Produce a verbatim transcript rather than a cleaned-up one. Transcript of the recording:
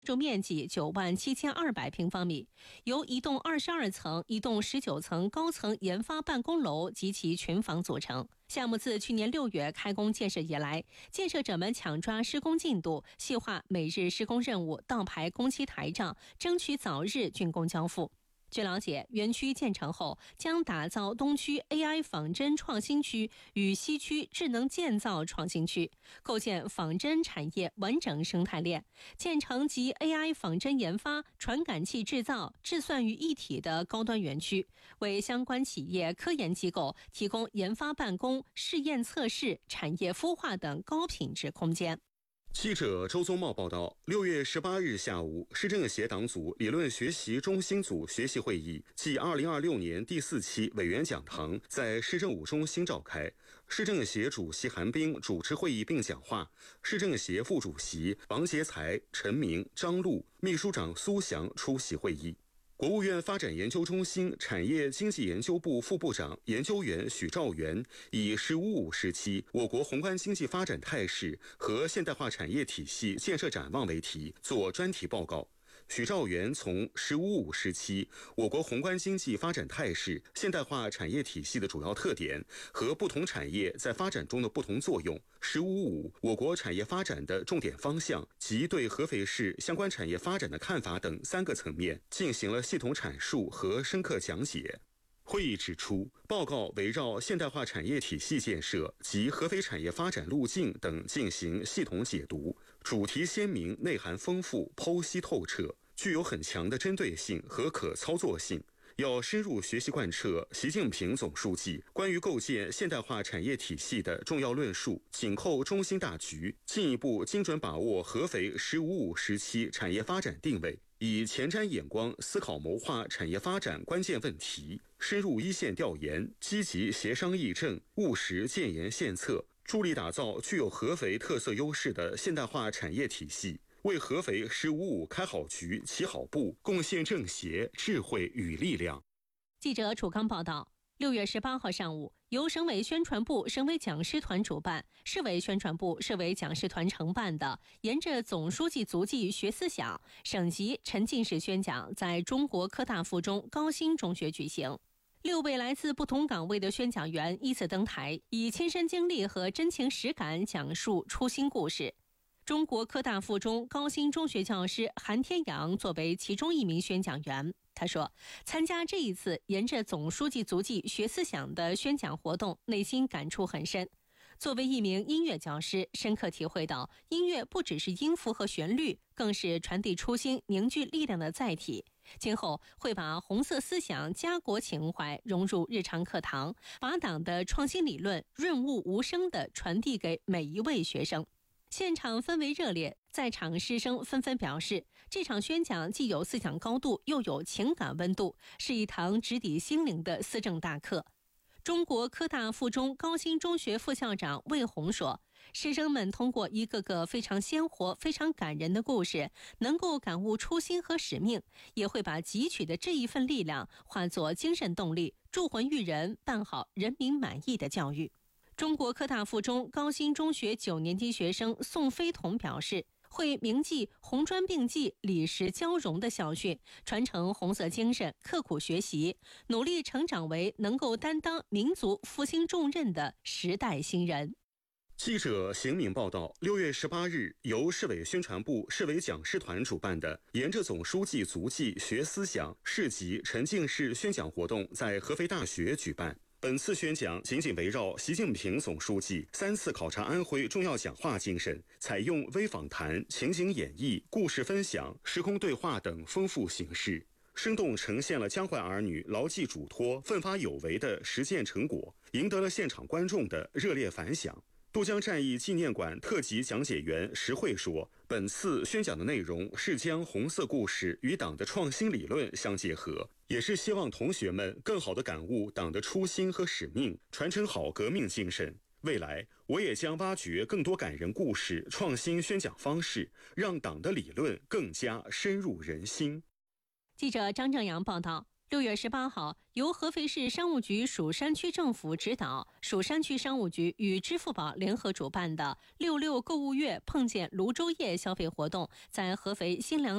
住面积九万七千二百平方米，由一栋二十二层、一栋十九层高层研发办公楼及其群房组成。项目自去年六月开工建设以来，建设者们抢抓施工进度，细化每日施工任务，倒排工期台账，争取早日竣工交付。据了解，园区建成后将打造东区 A I 仿真创新区与西区智能建造创新区，构建仿真产业完整生态链，建成集 A I 仿真研发、传感器制造、智算于一体的高端园区，为相关企业、科研机构提供研发办公、试验测试、产业孵化等高品质空间。 记者周宗茂报道，六月十八日下午，市政协党组理论学习中心组学习会议暨二零二六年第四期委员讲堂在市政五中心召开。市政协主席韩冰主持会议并讲话，市政协副主席王杰才、陈明、张璐、秘书长苏翔出席会议。国务院发展研究中心产业经济研究部副部长研究员许兆元以“十五五”时期我国宏观经济发展态势和现代化产业体系建设展望为题做专题报告。许兆元从“十五五”时期我国宏观经济发展态势、现代化产业体系的主要特点和不同产业在发展中的不同作用、“十五五”我国产业发展的重点方向及对合肥市相关产业发展的看法等三个层面进行了系统阐述和深刻讲解。会议指出，报告围绕现代化产业体系建设及合肥产业发展路径等进行系统解读，主题鲜明、内涵丰富、剖析透彻，具有很强的针对性和可操作性。要深入学习贯彻习近平总书记关于构建现代化产业体系的重要论述，紧扣中心大局，进一步精准把握合肥“十五五”时期产业发展定位，以前瞻眼光思考谋划产业发展关键问题，深入一线调研，积极协商议政，务实建言献策，助力打造具有合肥特色优势的现代化产业体系，为合肥“十五五”开好局、起好步贡献政协、智慧与力量。 记者楚康报道，六月十八号上午，由省委宣传部、省委讲师团主办，市委宣传部、市委讲师团承办的沿着总书记足迹学思想省级沉浸式宣讲在中国科大附中高新中学举行。六位来自不同岗位的宣讲员依次登台，以亲身经历和真情实感讲述初心故事。中国科大附中高新中学教师韩天阳作为其中一名宣讲员，他说，参加这一次沿着总书记足迹学思想的宣讲活动，内心感触很深。作为一名音乐教师，深刻体会到音乐不只是音符和旋律，更是传递初心、凝聚力量的载体。今后会把红色思想、家国情怀融入日常课堂，把党的创新理论润物无声地传递给每一位学生。现场氛围热烈，在场师生纷纷表示，这场宣讲既有思想高度，又有情感温度，是一堂直抵心灵的思政大课。中国科大附中高新中学副校长魏红说，师生们通过一个个非常鲜活、非常感人的故事，能够感悟初心和使命，也会把汲取的这一份力量化作精神动力，铸魂育人，办好人民满意的教育。中国科大附中高新中学九年级学生宋飞彤表示，会铭记红砖并济、理实交融的校训，传承红色精神，刻苦学习，努力成长为能够担当民族复兴重任的时代新人。 记者邢敏报道，六月十八日，由市委宣传部、市委讲师团主办的沿着总书记足迹学思想市级沉浸式宣讲活动在合肥大学举办。本次宣讲紧紧围绕习近平总书记三次考察安徽重要讲话精神，采用微访谈、情景演绎、故事分享、时空对话等丰富形式，生动呈现了江淮儿女牢记嘱托、奋发有为的实践成果，赢得了现场观众的热烈反响。渡江战役纪念馆特级讲解员石慧说，本次宣讲的内容是将红色故事与党的创新理论相结合，也是希望同学们更好地感悟党的初心和使命，传承好革命精神。未来我也将挖掘更多感人故事，创新宣讲方式，让党的理论更加深入人心。 记者张正阳报道， 六月十八号，由合肥市商务局蜀山区政府指导，蜀山区商务局与支付宝联合主办的“六六购物月”碰见泸州夜消费活动，在合肥新良